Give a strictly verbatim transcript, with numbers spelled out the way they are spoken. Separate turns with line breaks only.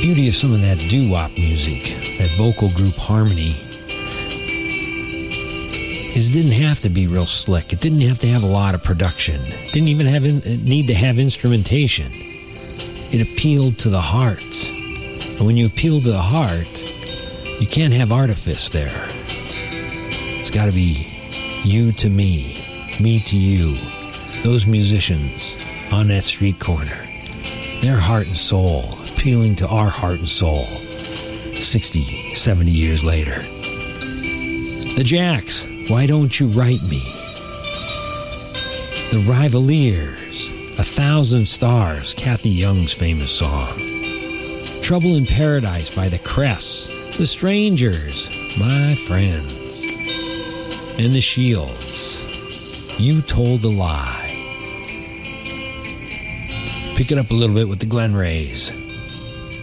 beauty of some of that doo-wop music, that vocal group harmony, is it didn't have to be real slick. It didn't have to have a lot of production. It didn't even have in, need to have instrumentation. It appealed to the heart. And when you appeal to the heart, you can't have artifice there. It's got to be you to me, me to you. Those musicians on that street corner, their heart and soul appealing to our heart and soul sixty, seventy years later. The Jacks, Why Don't You Write Me? The Rivaliers, A Thousand Stars, Kathy Young's famous song. Trouble in Paradise by the Crests, The Strangers, My Friends, and the Shields, You Told a Lie. Pick it up a little bit with the Glen Rays.